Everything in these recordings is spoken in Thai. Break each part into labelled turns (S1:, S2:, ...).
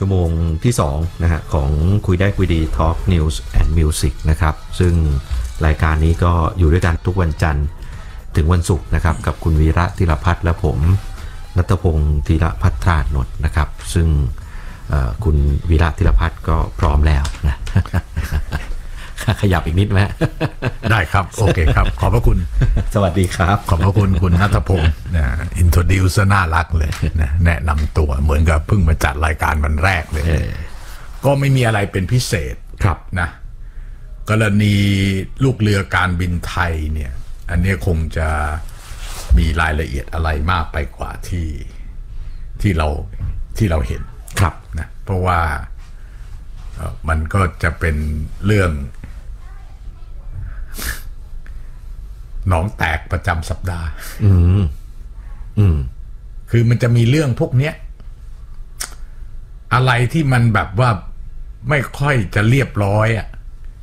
S1: ชั่วโมงที่2นะฮะของคุยได้คุยดี Talk News and Music นะครับซึ่งรายการนี้ก็อยู่ด้วยกันทุกวันจันทร์ถึงวันศุกร์นะครับกับคุณวีระธีรพัฒน์และผมณัฐพงศ์ธีรภัทรานนท์นะครับซึ่งคุณวีระธีรพัฒน์ก็พร้อมแล้วนะขยับอีกนิดไหม
S2: ได้ครับโอเคครับขอบพระคุณ
S1: สวัสดีครับ
S2: ขอบพระคุณคุณณัฐพงศ์นะอินโทรดิวซ์น่ารักเลยนะแนะนำตัวเหมือนกับเพิ่งมาจัดรายการวันแรกเลยก็ไม่มีอะไรเป็นพิเศษ
S1: ครับ
S2: นะกรณีลูกเรือการบินไทยเนี่ยอันนี้คงจะมีรายละเอียดอะไรมากไปกว่าที่เราเห็น
S1: ครับ
S2: นะเพราะว่ามันก็จะเป็นเรื่องหนองแตกประจำสัปดาห์คือมันจะมีเรื่องพวกเนี้ยอะไรที่มันแบบว่าไม่ค่อยจะเรียบร้อยอ่ะ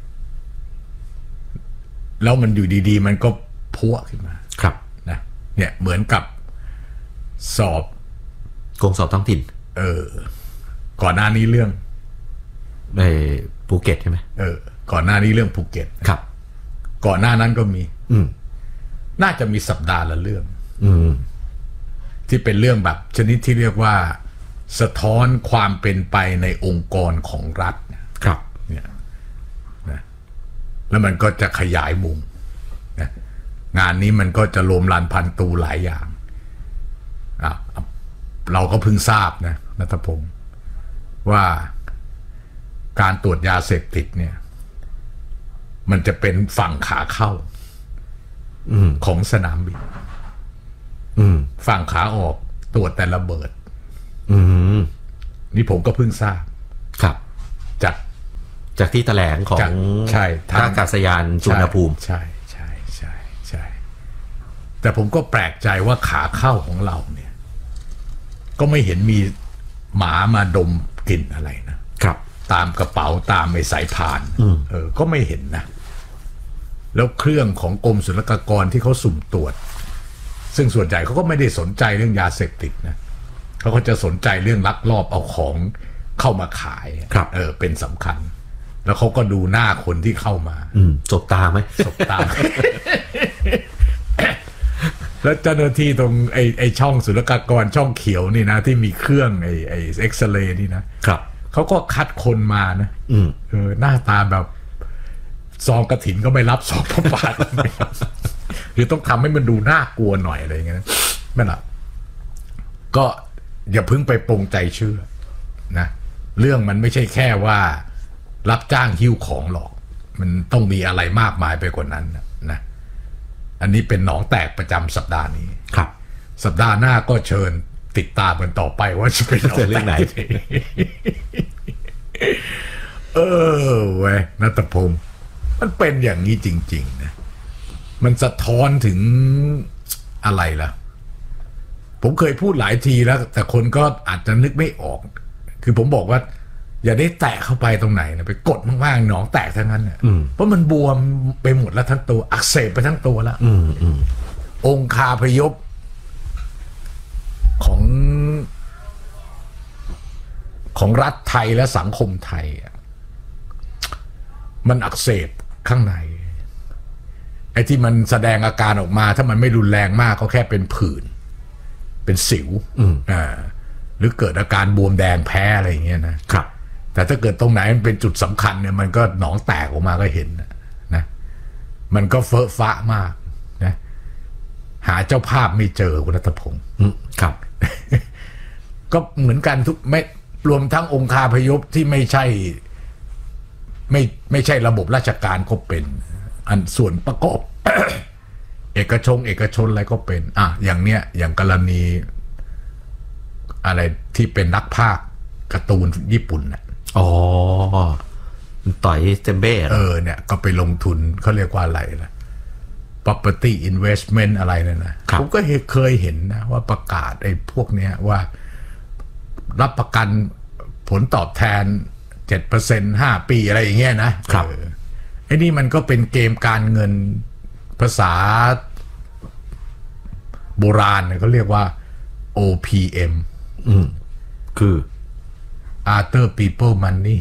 S2: แล้วมันอยู่ดีๆมันก็พัวขึ้นมา
S1: ครับ
S2: นะเนี่ยเหมือนกับสอบ
S1: โกงสอบท้องถิ่น
S2: ก่อนหน้านี้เรื่อง
S1: ในภูเก็ตใช่ไหม
S2: ก่อนหน้านี้เรื่องภูเก็ต
S1: ครับ
S2: ก่อนหน้านั้นก็มีน่าจะมีสัปดาห์ละเรื่องที่เป็นเรื่องแบบชนิดที่เรียกว่าสะท้อนความเป็นไปในองค์กรของรัฐ
S1: ครับ
S2: เนี่ยนะแล้วมันก็จะขยายมุมนะงานนี้มันก็จะรวมรันพันตูหลายอย่างเราก็เพิ่งทราบนะณัฐพงศ์ว่าการตรวจยาเสพติดเนี่ยมันจะเป็นฝั่งขาเข้าของสนามบินฝั่งขาออกตรวจแต่ระเบิดนี่ผมก็เพิ่งทราบ
S1: ครับจากที่แถลงของท่าอากาศยานสุวรรณภูมิ
S2: ใช่แต่ผมก็แปลกใจว่าขาเข้าของเราเนี่ยก็ไม่เห็นมีหมามาดมกลิ่นอะไรนะครับตามกระเป๋าตามไอ้สายพานก็ไม่เห็นนะแล้วเครื่องของกรมศุลกากรที่เขาสุ่มตรวจซึ่งส่วนใหญ่เขาก็ไม่ได้สนใจเรื่องยาเสพติดนะเขาก็จะสนใจเรื่องลักลอบเอาของเข้ามาขายเป็นสำคัญแล้วเขาก็ดูหน้าคนที่เข้ามา
S1: สบตาไหม
S2: สบตา แล้วเจ้าหน้าที่ตรงไอ้ช่องศุลกากรช่องเขียวนี่นะที่มีเครื่องไอ้เอ็กซเรย์นี่นะครับเขาก็คัดคนมานะหน้าตาแบบซองกฐินก็ไม่รับซองพระบาทคือต้องทำให้มันดูน่ากลัวหน่อยอะไรอย่างเงี้ยนั่นแหละก็อย่าเพิ่งไปปรงใจเชื่อนะเรื่องมันไม่ใช่แค่ว่ารับจ้างหิ้วของหรอกมันต้องมีอะไรมากมายไปกว่านั้นนะอันนี้เป็นหนองแตกประจำสัปดาห์นี้
S1: ครับ
S2: สัปดาห์หน้าก็เชิญติดตามกันต่อไปว่าจะเป็นหนองแตกไหนเว้ยณัฐพงศ์มันเป็นอย่างนี้จริงๆนะมันสะท้อนถึงอะไรล่ะผมเคยพูดหลายทีแล้วแต่คนก็อาจจะนึกไม่ออกคือผมบอกว่าอย่าได้แตะเข้าไปตรงไหนนะไปกดมากๆหนองแตกทั้งนั้นเนี่ยเพราะมันบวมไปหมดแล้วทั้งตัวอักเสบไปทั้งตัวแล้วองคาพยพของรัฐไทยและสังคมไทยมันอักเสบข้างในไอ้ที่มันแสดงอาการออกมาถ้ามันไม่รุนแรงมากก็แค่เป็นผื่นเป็นสิวหรือเกิดอาการบวมแดงแพ้อะไรอย่างเงี้ยนะครับแต่ถ้าเกิดตรงไหนมันเป็นจุดสำคัญเนี่ยมันก็หนองแตกออกมาก็เห็นนะมันก็เฟ้อฟ้ามากนะหาเจ้าภาพไม่เจอคุณณัฐพงศ์
S1: ครับ
S2: ก็เหมือนกันทุกไม่รวมทั้งองคาพยพที่ไม่ใช่ระบบราชการก็เป็นอันส่วนประกอบ เอกชนอะไรก็เป็นอย่างเนี้ยอย่างกรณีอะไรที่เป็นนักพากย์การ์ตูนญี่ปุ่นน่ะ
S1: ต่อยเซมเบ้
S2: เนี่ยก็ไปลงทุนเขาเรียกว่าอะไรล่ะ property investment อะไรเนี่ยนะผมก็เคยเห็นนะว่าประกาศไอ้พวกเนี้ยว่ารับประกันผลตอบแทน 7% 5 ปีอะไรอย่างเงี้ยนะไอ้นี่มันก็เป็นเกมการเงินภาษาโบราณเขาเรียกว่า OPM
S1: คือ
S2: Other People Money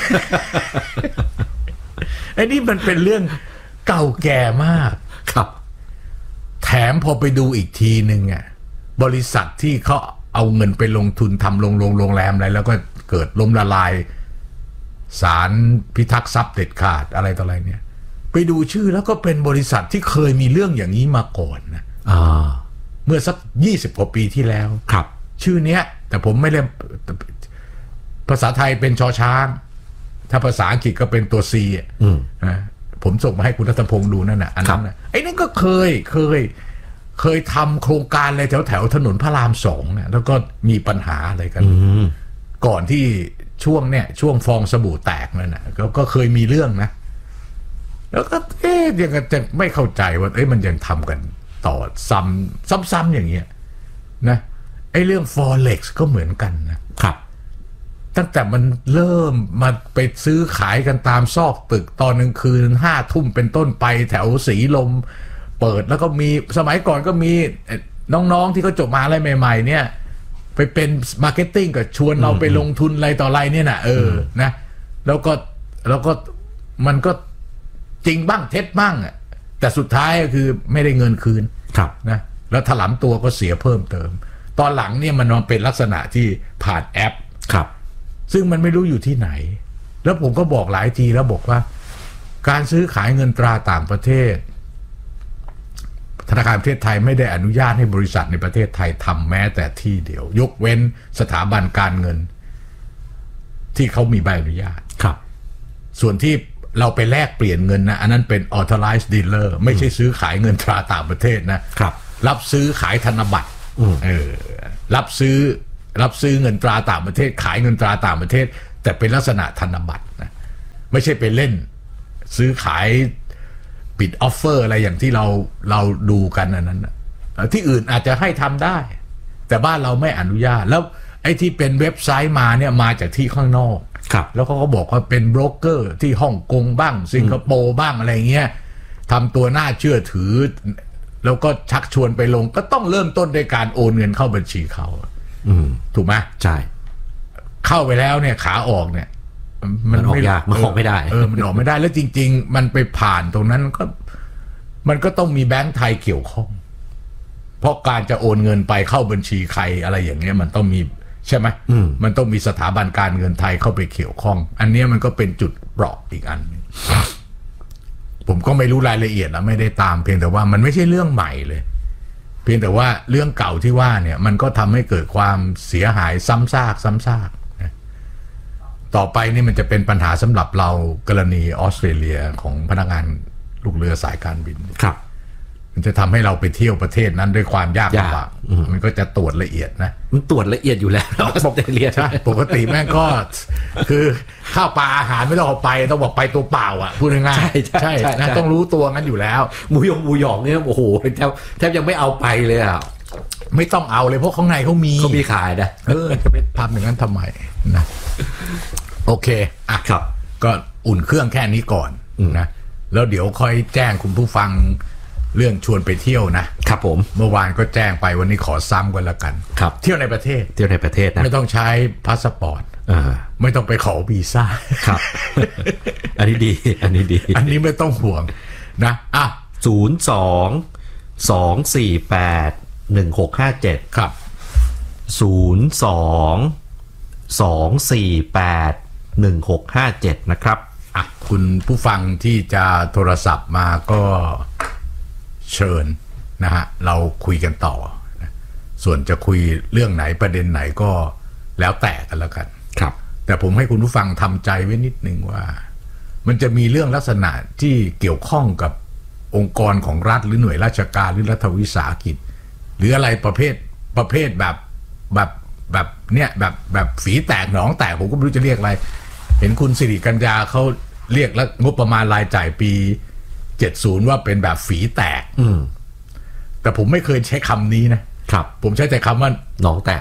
S2: ไอ้นี่มันเป็นเรื่องเก่าแก่มาก
S1: ครับ
S2: แถมพอไปดูอีกทีนึงอ่ะบริษัทที่เขาเอาเงินไปลงทุนทำโรงแรมอะไรแล้วก็เกิดล้มละลายศาลพิทักษ์ทรัพย์เด็ดขาดอะไรต่ออะไรเนี่ยไปดูชื่อแล้วก็เป็นบริษัทที่เคยมีเรื่องอย่างนี้มาก่อนนะเมื่อสัก20 กว่าปีที่แล้ว
S1: ครับ
S2: ชื่อเนี้ยแต่ผมไม่ได้ภาษาไทยเป็นชอช้างถ้าภาษาอังกฤษก็เป็นตัว C ผมส่งมาให้คุณรัตพงษ์ดูนั่นน่ะอันนั้นน่ะไอ้นั่นก็เคยทำโครงการอะไรแถวถนนพระราม2เนี่ยแล้วก็มีปัญหาอะไรกันก่อนที่ช่วงฟองสบู่แตกนั่นน่ะก็เคยมีเรื่องนะแล้วก็ยังจะไม่เข้าใจว่ามันยังทำกันต่อซ้ำอย่างเงี้ยนะไอ้เรื่อง Forex ก็เหมือนกันนะครับตั้งแต่มันเริ่มมาไปซื้อขายกันตามซอกตึกตอนกลางคืน5 ทุ่มเป็นต้นไปแถวสีลมเปิดแล้วก็มีสมัยก่อนก็มีน้องๆที่เขาจบมาอะไรใหม่ๆเนี่ยไปเป็นมาร์เก็ตติ้งก็ชวนเราไปลงทุนอะไรต่ออะไรเนี่ยนะนะแล้วก็มันก็จริงบ้างเท็จบ้างอ่ะแต่สุดท้ายก็คือไม่ได้เงินคืนนะแล้วถลำตัวก็เสียเพิ่มเติมตอนหลังเนี่ยมันเป็นลักษณะที่ผ่านแอปซึ่งมันไม่รู้อยู่ที่ไหนแล้วผมก็บอกหลายทีแล้วบอกว่าการซื้อขายเงินตราต่างประเทศธนาคารประเทศไทยไม่ได้อนุญาตให้บริษัทในประเทศไทยทำแม้แต่ที่เดียวยกเว้นสถาบันการเงินที่เขามีใบอนุญาตส่วนที่เราไปแลกเปลี่ยนเงินนะอันนั้นเป็น authorized dealer ไม่ใช่ซื้อขายเงินตราต่างประเทศรับซื้อขายธนบัตรรับซื้อเงินตราต่างประเทศขายเงินตราต่างประเทศแต่เป็นลักษณะธนบัตรนะไม่ใช่ไปเล่นซื้อขายปิดออฟเฟอร์อะไรอย่างที่เราดูกันอันนั้นที่อื่นอาจจะให้ทำได้แต่บ้านเราไม่อนุญาตแล้วไอ้ที่เป็นเว็บไซต์มาเนี่ยมาจากที่ข้างนอกแล้วเขาก็บอกว่าเป็นโบรกเกอร์ที่ฮ่องกงบ้างสิงคโปร์บ้างอะไรเงี้ยทำตัวน่าเชื่อถือแล้วก็ชักชวนไปลงก็ต้องเริ่มต้นด้วยการโอนเงินเข้าบัญชีเขาถูกไหม
S1: ใช่
S2: เข้าไปแล้วเนี่ยขาออกเนี่ย
S1: มันออกยากมันออกไม่ได้
S2: มันออกไม่ได้แล้วจริงๆมันไปผ่านตรงนั้นมันก็ต้องมีแบงก์ไทยเกี่ยวข้องเพราะการจะโอนเงินไปเข้าบัญชีใครอะไรอย่างเงี้ยมันต้องมีใช่ไหมมันต้องมีสถาบันการเงินไทยเข้าไปเกี่ยวข้องอันนี้มันก็เป็นจุดเปราะอีกอันผมก็ไม่รู้รายละเอียดนะไม่ได้ตามเพียงแต่ว่ามันไม่ใช่เรื่องใหม่เลยเพียงแต่ว่าเรื่องเก่าที่ว่าเนี่ยมันก็ทำให้เกิดความเสียหายซ้ำซากต่อไปนี่มันจะเป็นปัญหาสำหรับเรากรณีออสเตรเลียของพนักงานลูกเรือสายการบินมันจะทำให้เราไปเที่ยวประเทศนั้นด้วยความยากลำบากมันก็จะตรวจละเอียดนะ
S1: มันตรวจละเอียดอยู่แล้วออสเตรเลีย
S2: ใช่ปกติแม่งก็คือข้าวปลาอาหารไม่ต้องเอาไปต้องบอกไปตัวเปล่าอ่ะพูดง่ายๆใช่นะต้องรู้ตัวงั้นอยู่แล้ว
S1: หมูหยองเนี่ยโอ้โหแทบยังไม่เอาไปเลยอ่ะ
S2: ไม่ต้องเอาเลยเพราะข้างในเขามี
S1: ขายนะ
S2: จะไปทำอย่างนั้นทำไมนะโอเคอ่ะ
S1: ครับ
S2: ก็อุ่นเครื่องแค่นี้ก่อนนะแล้วเดี๋ยวค่อยแจ้งคุณผู้ฟังเรื่องชวนไปเที่ยวนะครับ
S1: ผม
S2: เมื่อวานก็แจ้งไปวันนี้ขอซ้ำกันละกัน
S1: ครับ
S2: เที่ยวในประเทศ
S1: นะ
S2: ไม่ต้องใช้พาสปอร์ตไม่ต้องไปขอวีซ่า
S1: ครับอันนี้ดีอัน
S2: นี้ไม่ต้องห่วงนะอ่ะ
S1: 02-248-1657
S2: ครับ
S1: 02-248-1657นะครับ
S2: อ่ะคุณผู้ฟังที่จะโทรศัพท์มาก็เชิญนะฮะเราคุยกันต่อนะส่วนจะคุยเรื่องไหนประเด็นไหนก็แล้วแต่กันแล้วกัน
S1: ครับ
S2: แต่ผมให้คุณผู้ฟังทำใจไว้นิดนึงว่ามันจะมีเรื่องลักษณะที่เกี่ยวข้องกับองค์กรของรัฐหรือหน่วยราชการหรือรัฐวิสาหกิจหรืออะไรประเภทแบบเนี่ยแบบฝีแตกหนองแตกผมก็ไม่รู้จะเรียกอะไรเห็นคุณสิริกัญญาเขาเรียกแล้วงบประมาณรายจ่ายปี70ว่าเป็นแบบฝีแตกแต่ผมไม่เคยใช้คำนี้นะครับผมใช้แต่คำว่า
S1: หนองแตก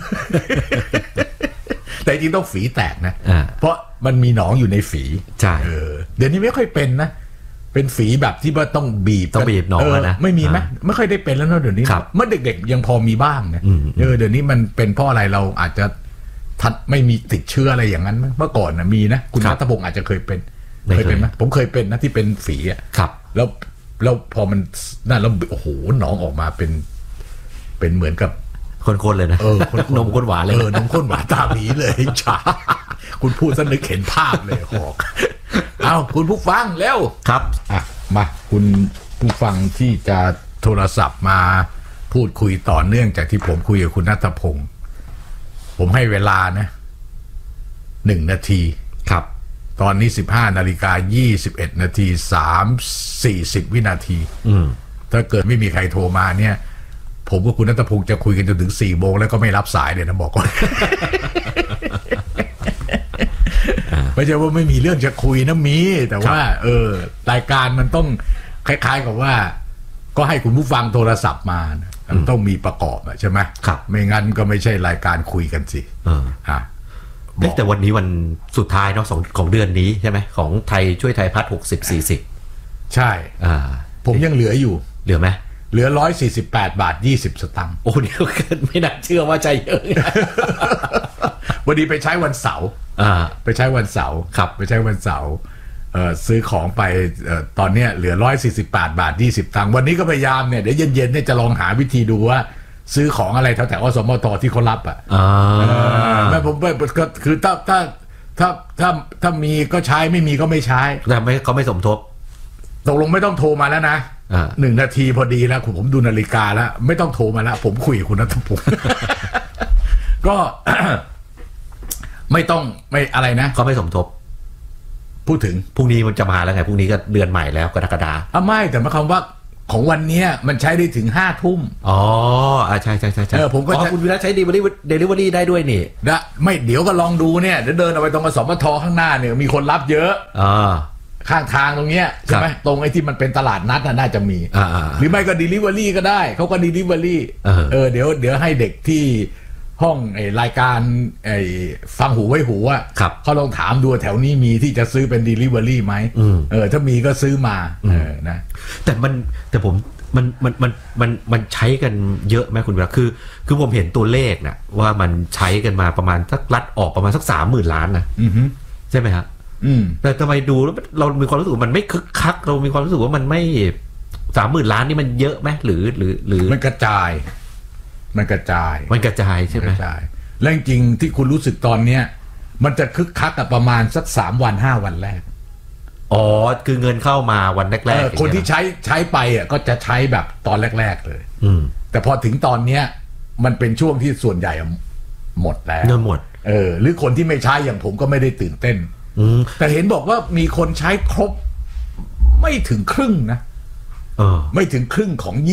S2: แต่จริงต้องฝีแตกนะเพราะมันมีหนองอยู่ในฝี
S1: ใช่
S2: เดี๋ยวนี้ไม่ค่อยเป็นนะเป็นฝีแบบที่ว่าต้องบีบ
S1: หนองนะ
S2: ไม่มีไหมไม่ค่อยได้เป็นแล้วเนาะเดี๋ยวนี้เมื่อเด็กๆยังพอมีบ้างนะเดี๋ยวนี้มันเป็นเพราะอะไรเราอาจจะทัดไม่มีติดเชื้ออะไรอย่างนั้นเมื่อก่อนนะมีนะคุณณัฐพงศ์อาจจะเคยเป็นไหมผมเคยเป็นนะที่เป็นฝีอ่ะแล้วพอมันนั่นแล้วโอ้โหหนองออกมาเป็นเหมือนกับ
S1: คนเลยนะนมข้นหวานเลย
S2: นมข้นหวานตามนี้เลยจ้าคุณพูดซะนึกเห็นภาพเลยหอกเอาคุณผู้ฟังแล้ว
S1: ครับ
S2: มาคุณผู้ฟังที่จะโทรศัพท์มาพูดคุยต่อเนื่องจากที่ผมคุยกับคุณณัฐพงศ์ผมให้เวลานะ1 นาที
S1: ครับ
S2: ตอนนี้ 15:21 นาที40 วินาทีถ้าเกิดไม่มีใครโทรมาเนี่ยผมกับคุณณัฐพงศ์จะคุยกันจนถึง4 โมงแล้วก็ไม่รับสายเลยนะบอกก่อน ไม่ใช่ว่าไม่มีเรื่องจะคุยนะมีแต่ว่ารายการมันต้องคล้ายๆกับว่าก็ให้คุณผู้ฟังโทรศัพท์มามันต้องมีประกอบใช่ไหมไม่งั้นก็ไม่ใช่รายการคุยกันสิ
S1: แต่วันนี้วันสุดท้ายเนาะของเดือนนี้ใช่ไหมของไทยช่วยไทยพัฒน์60-40
S2: ใช่ผมยังเหลืออยู่
S1: เหลือไหม
S2: เหลือ148.20 สตางค์
S1: โอ้เดี๋ยวกันไม่น่าเชื่อว่าใจเยอะ
S2: วันนี้ไปใช้วันเสาร์ไปใช้วันเสาร์
S1: ครับ
S2: ไปใช้วันเสาร์ซื้อของไปตอนเนี้ยเหลือ148.20 สตางค์วันนี้ก็พยายามเนี่ยเดี๋ยวเย็นๆเนี่ยจะลองหาวิธีดูว่าซื้อของอะไรแถวๆอสมทที่เขารับแม่ผมก็คือถ้ามีก็ใช้ไม่มีก็ไม่ใช้
S1: แต่เขาไม่สมทบ
S2: ตกลงไม่ต้องโทรมาแล้วนะ1 นาทีพอดีแล้วผมดูนาฬิกาแล้วไม่ต้องโทรมาแล้วผมคุยกับคุณณัฐพงศ์ก็ ไม่ต้องไม่อะไรนะ
S1: เขาไม่สมทบ
S2: พูดถึง
S1: พรุ่งนี้มันจะมาแล้วไงพรุ่งนี้ก็เดือนใหม่แล้วกรกฎาคม
S2: ไม่แต่หมายความว่าของวันนี้มันใช้ได้ถึง5 ทุ่ม
S1: ใช่
S2: ผมก็
S1: คุณวิระใช้เดลิเวอรี่ได้ด้วยนี่
S2: ไม่เดี๋ยวก็ลองดูเนี่ยเดี๋ยวเดินเอาไปตรงอสมทข้างหน้าเนี่ยมีคนรับเยอะข้างทางตรงเนี้ยใช่ไหมตรงไอ้ที่มันเป็นตลาดนัดน่าจะมีหรือไม่ก็ delivery ก็ได้เขาก็ delivery เดี๋ยวให้เด็กที่ห้องไอ้รายการไอ้ฟังหูไว้หูอ่ะเขาลองถามดูแถวนี้มีที่จะซื้อเป็น delivery ไหมถ้ามีก็ซื้อมานะ
S1: แต่ผมมันใช้กันเยอะไหมคุณวิระคือผมเห็นตัวเลขนะว่ามันใช้กันมาประมาณสักรัดออกประมาณสัก30,000 ล้านนะใช่ไหมครับแต่ทำไมดูแล้วเรามีความรู้สึกว่ามันไม่คึกคักเรามีความรู้สึกว่ามันไม่30,000 ล้านนี่มันเยอะไหมหรือ
S2: มันกระจาย
S1: ใช่ไหม
S2: และจริงที่คุณรู้สึกตอนเนี้ยมันจะคึกคักกับประมาณสัก3 วัน 5 วันแรก
S1: คือเงินเข้ามาวันแรก
S2: ๆคนที่ใช้ไปก็จะใช้แบบตอนแรกๆเลยแต่พอถึงตอนเนี้ยมันเป็นช่วงที่ส่วนใหญ่หมดแล้ว
S1: เงินหมด
S2: หรือคนที่ไม่ใช้อย่างผมก็ไม่ได้ตื่นเต้นแต่เห็นบอกว่ามีคนใช้ครบไม่ถึงครึ่งนะไม่ถึงครึ่งของ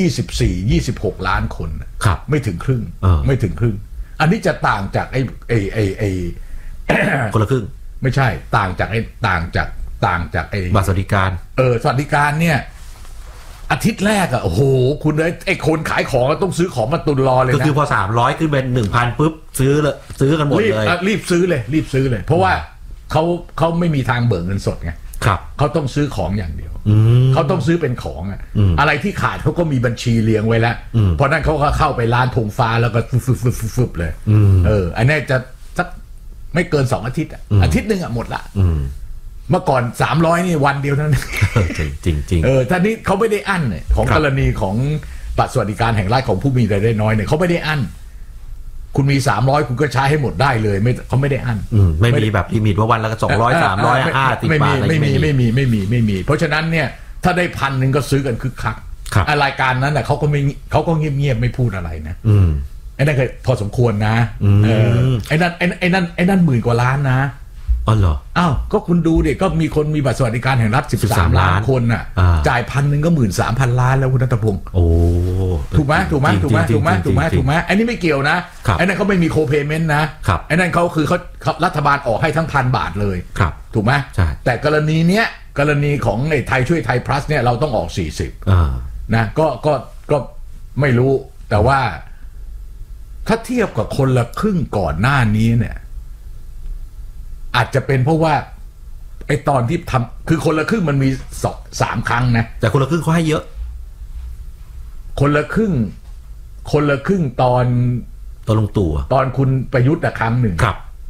S2: 26 ล้านคน
S1: ครับ
S2: ไม่ถึงครึ่งไม่ถึงครึ่งอันนี้จะต่างจากไอ้
S1: คนละครึ่ง
S2: ไม่ใช่ต่างจากไอ้
S1: บัตรสวัสดิการ
S2: สวัสดิการเนี่ยอาทิตย์แรกโอ้โหคุณไอ้คนขายของต้องซื้อของมาตุนรอเลยนะ
S1: ก็คือพอ300ขึ้นเป็น 1,000 ปุ๊บซื้อกันหมดเลย
S2: รีบซื้อเลยเพราะว่าเขาไม่มีทางเบิกเงินสดไงเขาต้องซื้อของอย่างเดียวเขาต้องซื้อเป็นของอะไรที่ขาดเขาก็มีบัญชีเรียงไว้แล้วเพราะนั้นเขาก็เข้าไปร้านธงฟ้าแล้วก็ฟึบเลยอันนี้จะสักไม่เกิน2 อาทิตย์อาทิตย์นึงหมดละเมื่อก่อน300นี่วันเดียวเท่านั้น
S1: จริง
S2: ท่านี้เขาไม่ได้อั้นเนี่ยของกรณีของบัตรสวัสดิการแห่งรัฐของผู้มีรายได้น้อยเนี่ยเขาไม่ได้อั้นคุณมี300คุณก็ใช้ให้หมดได้เลยเขาไม่ได้อั้น
S1: ไม่มีแบบลิมิตว่าวันละ200 300 50 บาท
S2: ไม่มีเพราะฉะนั้นเนี่ยถ้าได้1,000ก็ซื้อกันคึกคักรายการนั้นเขาก็เงียบไม่พูดอะไรนะไอ้นั่นก็พอสมควรนะไอ้นั่น10,000 กว่าล้านนะ
S1: เหรอ
S2: ก็คุณดูดิก็มีคนมีบัตรสวัสดิการแห่งรัฐ13 ล้านคนน่ะจ่าย1,000ก็13,000 ล้านแล้วคุณณัฐพงศ์ถูกไหมอันนี้ไม่เกี่ยวนะไอ้นั่นเขาไม่มีโคเพย์เมนต์นะไอ้นั่นเขาคือเขารัฐบาลออกให้ทั้ง1,000 บาทเลยถูกไหมแต่กรณีของไอ้ไทยช่วยไทย plus เนี่ยเราต้องออก40นะก็ไม่รู้แต่ว่าถ้าเทียบกับคนละครึ่งก่อนหน้านี้เนี่ยอาจจะเป็นเพราะว่าไอ้ตอนที่ทำคือคนละครึ่งมันมี3 ครั้งนะ
S1: แต่คนละครึ่งเขาให้เยอะ
S2: คนละครึ่งตอน
S1: ลุงตู่
S2: ตอนคุณประยุทธ์ครั้งหนึ่ง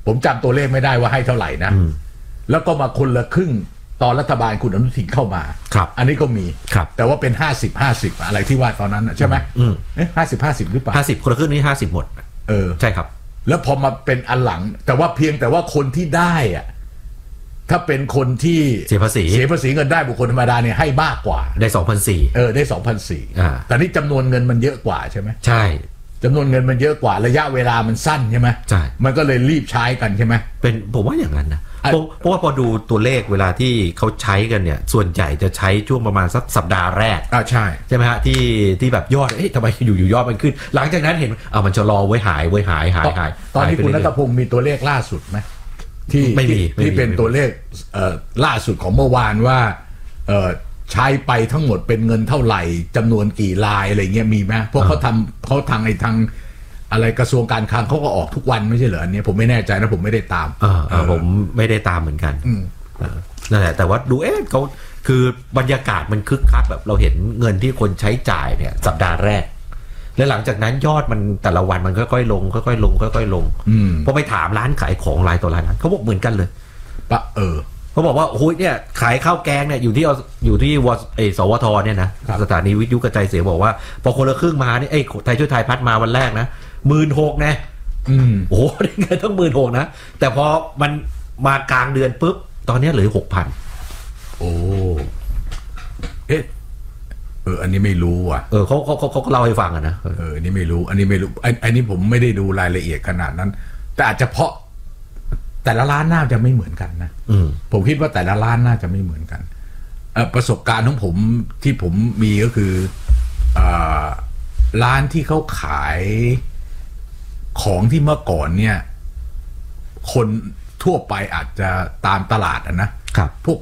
S2: ผมจำตัวเลขไม่ได้ว่าให้เท่าไหร่นะแล้วก็มาคนละครึ่งตอนรัฐบาลคุณอนุทินเข้ามาอันนี้ก็มีแต่ว่าเป็น50-50อะไรที่ว่าตอนนั้นใช่ไหม50-50หรือเปล่า
S1: 50คนละครึ่งนี่50หมดใช่ครับ
S2: แล้วพอมาเป็นอันหลังแต่ว่าเพียงแต่ว่าคนที่ได้อะถ้าเป็นคนที่
S1: เสียภาษี
S2: เงินได้บุคคลธรรมดาเนี่ยให้มากกว่า
S1: ได้ 2,400
S2: ได้ 2,400แต่นี่จำนวนเงินมันเยอะกว่าใช่ไหม
S1: ใช่
S2: จำนวนเงินมันเยอะกว่าระยะเวลามันสั้นใช่ไหม
S1: ใช่
S2: มันก็เลยรีบใช้กันใช่ไหม
S1: เป็นผมว่าอย่างนั้นนะเพราะว่าพอดูตัวเลขเวลาที่เขาใช้กันเนี่ยส่วนใหญ่จะใช้ช่วงประมาณสักสัปดาห์แรกใช่ไหมฮะที่แบบยอดทำไมอยู่ยอดมันขึ้นหลังจากนั้นเห็นมันจะรอไว้หาย
S2: ตอนนี้คุณณัฐพงศ์มีตัวเลขล่าสุดไหมที่เป็นตัวเลขล่าสุดของเมื่อวานว่าใช้ไปทั้งหมดเป็นเงินเท่าไหร่จำนวนกี่รายอะไรเงี้ยมีไหมเพราะเขาทางอะไรกระทรวงการคลังเขาก็ออกทุกวันไม่ใช่เหรออันนี้ผมไม่แน่ใจนะผมไม่ได้ตาม
S1: ผมไม่ได้ตามเหมือนกันนั่นแหละแต่ว่าดูเขาคือบรรยากาศมันคึกคักแบบเราเห็นเงินที่คนใช้จ่ายเนี่ยสัปดาห์แรกแล้วหลังจากนั้นยอดมันแต่ละวันมันค่อยๆลงค่อยๆลงค่อยๆลงพอไปถามร้านขายของรายต่อรายนั้นเขาบอกเหมือนกันเลยเขาบอกว่าโอ้ยเนี่ยขายข้าวแกงเนี่ยอยู่ที่สวทเนี่ยนะสถานีวิทยุกระจายเสียงบอกว่าพอคนละครึ่งมานี่ไทยช่วยไทยพัดมาวันแรกนะ16,000นะโอ้ได้เงินต้อง16,000นะแต่พอมันมากลางเดือนปุ๊บตอนนี้เหลือ 6,000
S2: โอ้อันนี้ไม่รู้อ่ะ
S1: เขาเล่าให้ฟังนะ
S2: อันนี้ไม่รู้อันนี้ผมไม่ได้ดูรายละเอียดขนาดนั้นแต่อาจจะเพราะแต่ละร้านน่าจะไม่เหมือนกันนะผมคิดว่าแต่ละร้านน่าจะไม่เหมือนกันประสบการณ์ของผมที่ผมมีก็คือร้านที่เขาขายของที่เมื่อก่อนเนี่ยคนทั่วไปอาจจะตามตลาดนะพวก